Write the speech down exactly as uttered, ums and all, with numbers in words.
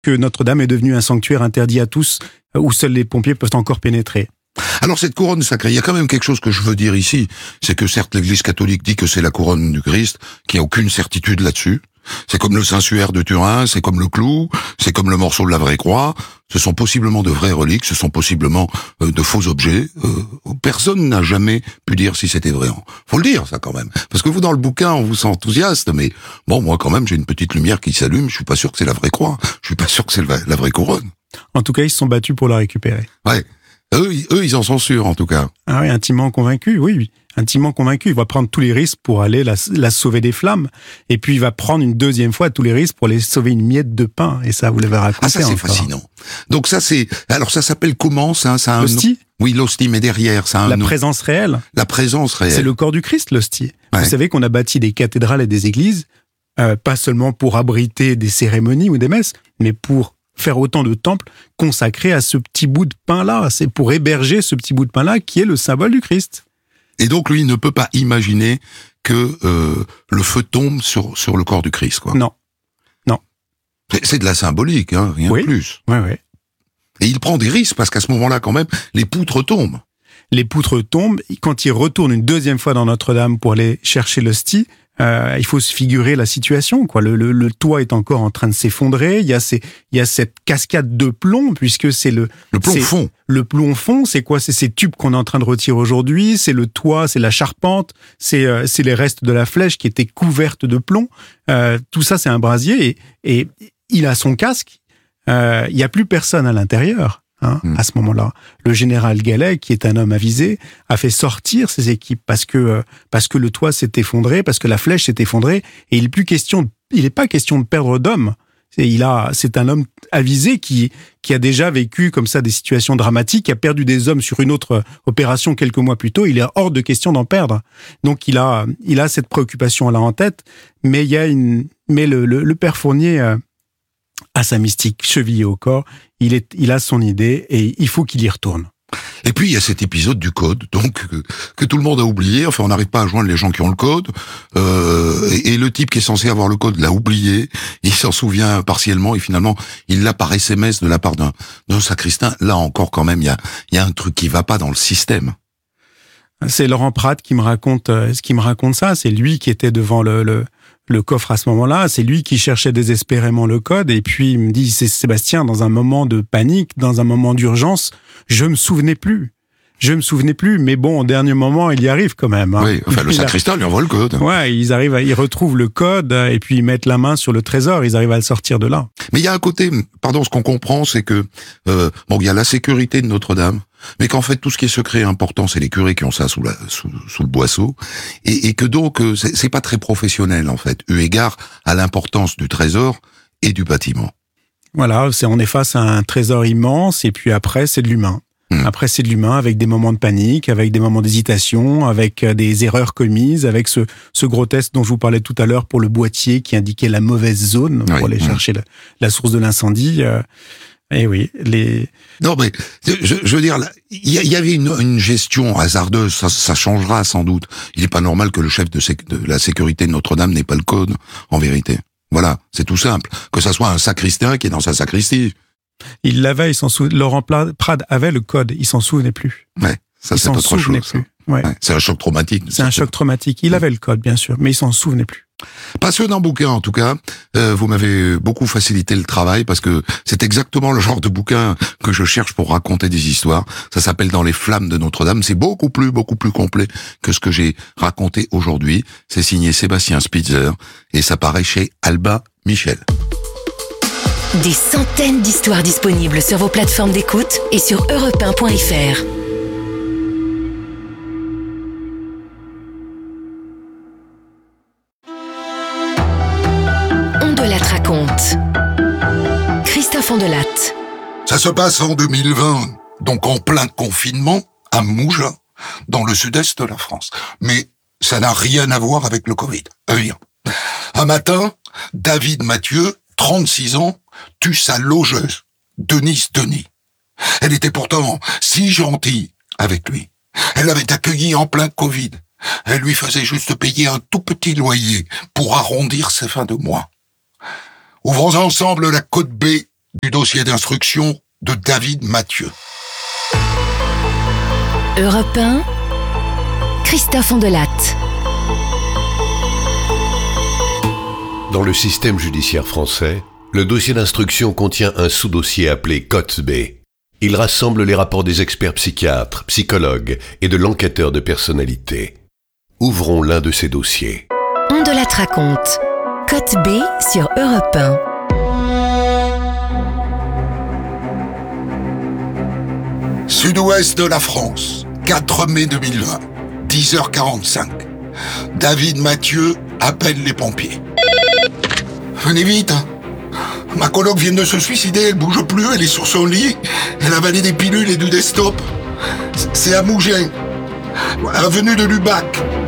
que Notre-Dame est devenue un sanctuaire interdit à tous, où seuls les pompiers peuvent encore pénétrer. Alors cette couronne sacrée, il y a quand même quelque chose que je veux dire ici, c'est que certes l'Église catholique dit que c'est la couronne du Christ, qu'il n'y a aucune certitude là-dessus. C'est comme le Saint-Suaire de Turin, c'est comme le clou, c'est comme le morceau de la vraie croix. Ce sont possiblement de vraies reliques, ce sont possiblement euh, de faux objets. Euh, personne n'a jamais pu dire si c'était vrai. Faut le dire, ça, quand même. Parce que vous, dans le bouquin, on vous sent enthousiaste, mais bon, moi, quand même, j'ai une petite lumière qui s'allume, je suis pas sûr que c'est la vraie croix, je suis pas sûr que c'est la, la vraie couronne. En tout cas, ils se sont battus pour la récupérer. Ouais. Eux, eux, ils en sont sûrs, en tout cas. Ah oui, intimement convaincus, oui, oui. Intimement convaincu, il va prendre tous les risques pour aller la, la sauver des flammes. Et puis, il va prendre une deuxième fois tous les risques pour aller sauver une miette de pain. Et ça, vous l'avez raconté. Ah, ça, c'est encore. fascinant. Donc ça, c'est... Alors, ça s'appelle comment, ça, ça a L'hostie un... Oui, l'hostie, mais derrière, ça a un La nom. présence réelle. La présence réelle. C'est le corps du Christ, l'hostie. Ouais. Vous savez qu'on a bâti des cathédrales et des églises, euh, pas seulement pour abriter des cérémonies ou des messes, mais pour faire autant de temples consacrés à ce petit bout de pain-là. C'est pour héberger ce petit bout de pain-là qui est le symbole du Christ. Et donc, lui, il ne peut pas imaginer que euh, le feu tombe sur, sur le corps du Christ, quoi. Non. Non. C'est, c'est de la symbolique, hein, rien Oui. de plus. Ouais, ouais. Et il prend des risques, parce qu'à ce moment-là, quand même, les poutres tombent. Les poutres tombent. Quand il retourne une deuxième fois dans Notre-Dame pour aller chercher l'hostie, euh, il faut se figurer la situation, quoi. Le, le, le toit est encore en train de s'effondrer. Il y a ces, il y a cette cascade de plomb, puisque c'est le... Le plomb c'est, fond. Le plomb fond, c'est quoi? C'est ces tubes qu'on est en train de retirer aujourd'hui. C'est le toit, c'est la charpente, c'est, euh, c'est les restes de la flèche qui étaient couvertes de plomb. Euh, tout ça, c'est un brasier. Et, et il a son casque. Euh, il n'y a plus personne à l'intérieur. Hein, mmh. À ce moment-là, le général Gallet, qui est un homme avisé, a fait sortir ses équipes parce que euh, parce que le toit s'est effondré, parce que la flèche s'est effondrée, et il n'est plus question, de, il n'est pas question de perdre d'hommes. C'est, il a, c'est un homme avisé qui qui a déjà vécu comme ça des situations dramatiques, qui a perdu des hommes sur une autre opération quelques mois plus tôt. Il est hors de question d'en perdre. Donc il a il a cette préoccupation là en tête, mais il y a une, mais le le, le père Fournier euh, a sa mystique chevillée au corps. Il, est, il a son idée et il faut qu'il y retourne. Et puis, il y a cet épisode du code, donc, que, que tout le monde a oublié. Enfin, on n'arrive pas à joindre les gens qui ont le code. Euh, et, et le type qui est censé avoir le code l'a oublié. Il s'en souvient partiellement et finalement, il l'a par S M S de la part d'un, d'un sacristain. Là encore, quand même, il y a, il y a un truc qui va pas dans le système. C'est Laurent Prat qui me raconte, euh, ce qui me raconte ça. C'est lui qui était devant le, le, le coffre à ce moment-là. C'est lui qui cherchait désespérément le code. Et puis, il me dit, c'est Sébastien, dans un moment de panique, dans un moment d'urgence, je me souvenais plus. Je me souvenais plus, mais bon, au dernier moment, il y arrive quand même. Hein. Oui, enfin, le sacristain lui envoie le code. Ouais, ils arrivent, à, ils retrouvent le code et puis ils mettent la main sur le trésor. Ils arrivent à le sortir de là. Mais il y a un côté, pardon, ce qu'on comprend, c'est que euh, bon, il y a la sécurité de Notre-Dame, mais qu'en fait tout ce qui est secret et important, c'est les curés qui ont ça sous la sous, sous le boisseau, et, et que donc euh, c'est, c'est pas très professionnel en fait, eu égard à l'importance du trésor et du bâtiment. Voilà, c'est on est face à un trésor immense et puis après c'est de l'humain. Après, c'est de l'humain avec des moments de panique, avec des moments d'hésitation, avec des erreurs commises, avec ce, ce gros test dont je vous parlais tout à l'heure pour le boîtier qui indiquait la mauvaise zone pour oui, aller oui. chercher la, la source de l'incendie. Et oui, les... Non, mais je, je veux dire, il y, y avait une, une gestion hasardeuse, ça, ça changera sans doute. Il n'est pas normal que le chef de, sé- de la sécurité de Notre-Dame n'ait pas le code, en vérité. Voilà, c'est tout simple. Que ça soit un sacristain qui est dans sa sacristie. Il l'avait, il s'en souvenait. Laurent Prade avait le code, il s'en souvenait plus. Ouais, ça il c'est autre chose. Plus. Ouais. Ouais, c'est un choc traumatique. C'est un choc traumatique. Il avait le code, bien sûr, mais il s'en souvenait plus. Passionnant bouquin, en tout cas. Euh, vous m'avez beaucoup facilité le travail parce que c'est exactement le genre de bouquin que je cherche pour raconter des histoires. Ça s'appelle Dans les flammes de Notre-Dame. C'est beaucoup plus, beaucoup plus complet que ce que j'ai raconté aujourd'hui. C'est signé Sébastien Spitzer et ça paraît chez Albin Michel. Des centaines d'histoires disponibles sur vos plateformes d'écoute et sur europe un point f r. On de Latte raconte. Christophe Ondelatte. Ça se passe en deux mille vingt, donc en plein confinement, à Mougins, dans le sud-est de la France. Mais ça n'a rien à voir avec le Covid. Rien. Un matin, David Mathieu, trente-six ans, tue sa logeuse, Denise Denis. Elle était pourtant si gentille avec lui. Elle l'avait accueilli en plein Covid. Elle lui faisait juste payer un tout petit loyer pour arrondir ses fins de mois. Ouvrons ensemble la côte B du dossier d'instruction de David Mathieu. Europe un, Christophe Ondelatte. Dans le système judiciaire français, le dossier d'instruction contient un sous-dossier appelé Cotes B. Il rassemble les rapports des experts psychiatres, psychologues et de l'enquêteur de personnalité. Ouvrons l'un de ces dossiers. Ondelatte raconte. Cotes B sur Europe un. Sud-ouest de la France, quatre mai deux mille vingt, dix heures quarante-cinq. David Mathieu appelle les pompiers. Venez vite. Ma coloc vient de se suicider, elle bouge plus, elle est sur son lit. Elle a avalé des pilules et du Destop. C'est à Mougins, avenue de Lubac.